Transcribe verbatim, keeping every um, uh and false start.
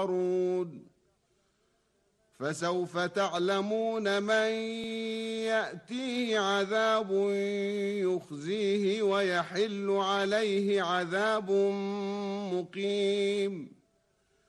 يحشرون فسوف تعلمون من يأتيه عذاب يخزيه ويحل عليه عذاب مقيم.